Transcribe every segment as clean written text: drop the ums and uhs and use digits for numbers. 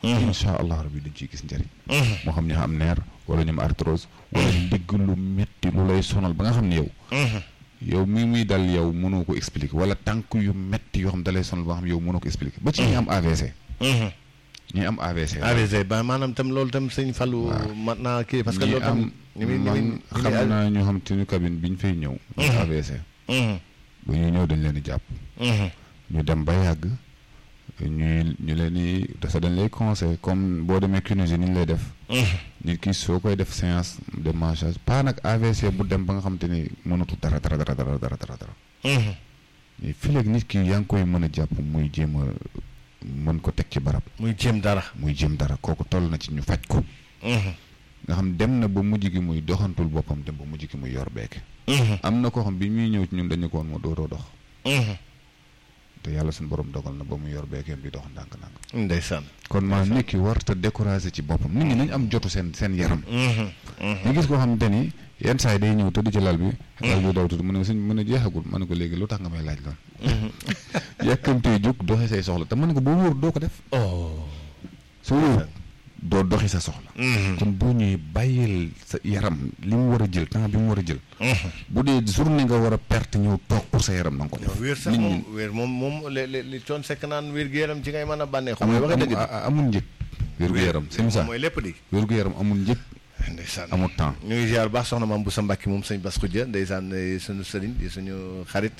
incha allah rabbi dañ ciy gis njëriñ. moo xam ñu am nerf wala ñu am arthrose wala ndigg lu métti lu lay sonal ba nga xam ne yow muy dal yow mënoo ko expliquer wala tànk yu métti yoo xam da lay sonal ba nga xam yow mënoo ko expliquer ba ci ñi am AVC. ñi am AVC. AVC ba maanaam tam loolu tam sëñ Fallou. mat naa kii parce que loolu tam. man xam naa ñoo xam te ñu cabine bi ñu fay ñëw. AVC. bu ñuy ñëw dañ leen di jàpp. ñu dem ba yàgg ñu leen di dafa dañ lay conseil comme boo demee kinési ni ñu lay def. nit ki soo koy def séance de massage pas nag AVC bu dem ba nga xam te ni mënatu dara. mais fii léegi nit ki yaa ngi koy mën a jàpp muy jéem a mën ko teg ci barab. muy jéem dara kooku toll na ci ñu faj ko. nga xam dem na ba mujj gi muy doxantul boppam dem ba mujj gi muy yor beeke. am na koo xam bi muy ñëw ci ñun dañu ko woon moo dootoo dox. te yàlla suñu borom dogal na ba mu yor beekeem di dox ndànk-ndànk. ndeysaan. kon maa nit ki warta découragé ci boppam nit ñi nañ am jotu seen yaram. ñu gis koo xamante ni yenn saa yi day ñëw tëdd ci lal bi. lal bi daw tuuti mu ne suñ mën a jeexagul ma ne ko léegi lu tax nga may laaj lool. yàkkamtee jóg doxee say soxla te mën nga boo wóor doo ko def. soo wóor doo doxi sa soxla. kon boo ñëwee bàyyil sa yaram li mu war a jël temps bi mu war a jël. bu dee journée nga war a perte ñëw toog pour sa yaram na nga ko def. wér sax moom li coon sekk naan wér gu yaram ci ngay mën a bànneexu. amul njëg. wér gu yaram c'est ça mooy lépp di. wér gu yaram amul njëg. ndeysaan amul temps. ñu ngi ziar baax soxna maam bu sa Mbàkke moom sëñ Bass Khoudia ndeysaan suñu sëriñ di suñu xarit.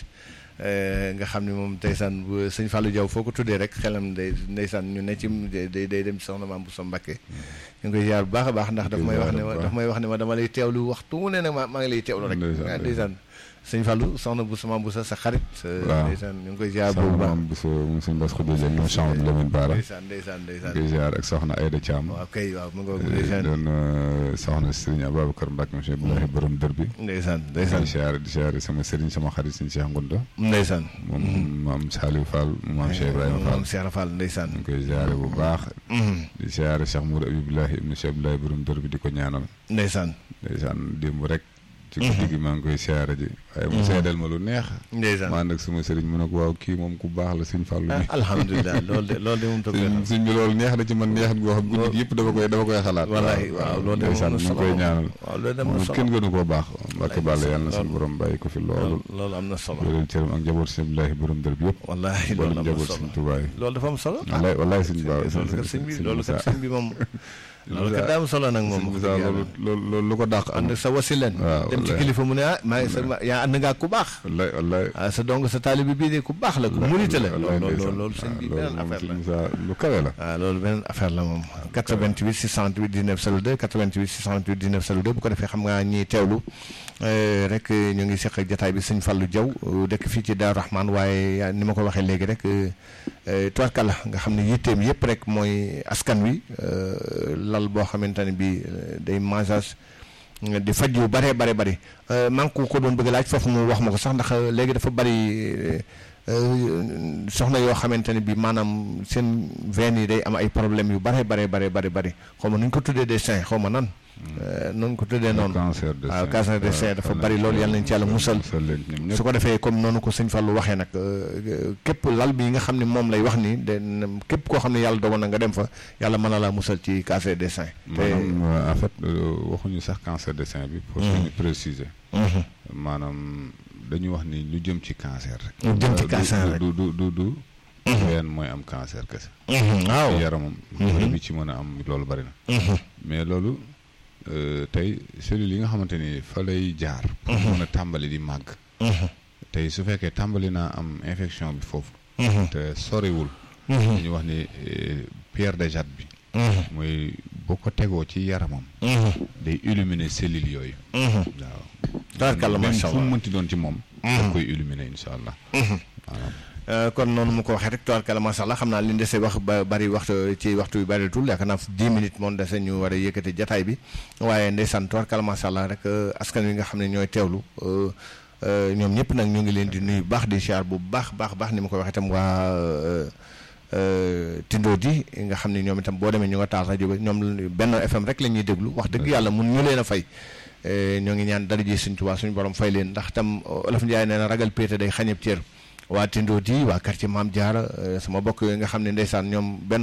nga xam ne moom ndeysaan bu sëñ Fallou Diaw foo ko tuddee rek xelam day ndeysaan ñu ne ci day dem ci soxna maam bu sa Mbàkke ñu ngi koy ziar bu baax a baax ndax daf may wax ne ma dama lay teewlu waxtu mu ne nag maa ngi lay teewlu rek ndeysaan sëñ Fallou soxna bu sa maam bu sa xarit ndeysaan ñu ngi koy ziar boobu baax bu sa moom sëñ Bass Khoudia ñoom champ Lamine Bara ndeysaan koy ziar ak soxna Aïda Thiam waaw kay waaw mu ngi doon soxna Serigne Ababacar Mbacke monsieur Abdoulaye borom dër bi ndeysaan di ziar sama Serigne sama xarit sëñ Cheikh Ngounda ndeysaan moom maam Saliou Fall maam Cheikh Ibrahima Fall maam Cheikh Fall ndeysaan ñu ngi koy ziare bu baax di ziare Cheikh Moudou Abibulahi ibnu Cheikh Abdoulaye borom dër bi di ko ñaanal ndeysaan démb rek ci guddi gi maa ngi koy siyaare ji waaye mu seedal ma lu neex ndeysaan maa nag suma sëriñ mu ne ko waaw kii moom ku baax la sëñ Fallou bi alhamdulilah loolu de moom toog sëñ bi loolu neex na ci man neex goo xam guddi gi yëpp dama koy xalaat wallaay waaw loolu de ndeysaan ñu ngi koy ñaanal waaw loolu de moom kenn gënu koo baax Mbàkke Bàlla yàlla na suñu borom bàyyi ko fi loolu am na solo loolu cëram ak njaboot sëñ Abdoulaye borom dër bi yëpp wallaay loolu am na njaboot solo sëñ Tuubaa yi loolu dafa am solo wallaay sëñ Ba loolu kat sëñ bi moom loolu kat daa am solo nag moom loolu lu ko dàq ànd sa wasilan dem ci kilifa mu ne yaa ànd ngaa ku baax wallaay sa dong sa taalibi bii de ku baax la ku murite la loolu sëñ bi beneen affaire la lu kawe la waaw loolu beneen affaire la moom 88 628 19 02 88 628 19 02 bu ko defee xam nga ñiy teewlu rek ñu ngi seq jataay bi sëñ Fallou Diaw dëkk fii ci Daaru Rahman waaye ni ma ko waxee léegi rek tubarkalla nga xam ne yitteem yëpp rek mooy askan wi lal boo xamante ne bii day massage di faj yu bëree bëri maa ngi ko doon bëgg laaj foofu mu wax ma ko sax ndax léegi dafa bëri soxna yoo xamante ne bii maanaam seen veine yi day am ay problèmes yu bëri xaw ma nu ñu ko tuddee des seins xaw ma nan. noonu ko tuddee noonu waaw cancer des seins dafa bëri loolu yàlla nañ ci yàlla musal su ko defee comme noonu ko sëñ Fallou waxee nag képp lal bi nga xam ne moom lay wax ni de képp koo xam ne yàlla dogal na nga dem fa yàlla mën na laa musal ci cancer des seins maanaam en fait waxuñu sax cancer des seins bi pour ñu préciser maanaam dañuy wax ni lu jëm ci cancer rek lu jëm ci cancer rek du ween mooy am cancer kese waaw yaramam bi ci mën a am loolu bëri na mais loolu tey cellules yi nga xamante ni fa lay jaar pour mën a tàmbali di màgg tey su fekkee tàmbali naa am infection bi foofu te soriwul dañuy wax ni pierre de Jade bi mooy boo ko tegoo ci yaramam day illuminer cellules yooyu waaw même fu mu mënti doon ci moom da koy illuminer insha allah kon noonu mu ko waxee rek tubaarkalla macha allah xam naa li ñu dese wax ba bari waxtu ci waxtu yu baritul yaakaar naa 10 minutes moom dese ñu war a yëkkati jataay bi waaye ndeysaan tubaarkalla macha allah rek askan wi nga xam ne ñooy teewlu ñoom ñëpp nag ñu ngi leen di nuyu baax di siyaar bu baax ni ma ko waxee itam waa Tindo di nga xam ne ñoom itam boo demee ñu nga taal rajo ba ñoom benn FM rek la ñuy déglu wax dëgg yàlla mun ñu leen a fay ñoo ngi ñaan dara ji Sëñ Tuubaa suñu borom fay leen ndax itam Olof Njaay nee na ragal péete day xañeb cër waa Tindo di waa quartier Maam Jaara sama bokk yooyu nga xam ne ndeysaan ñoom benn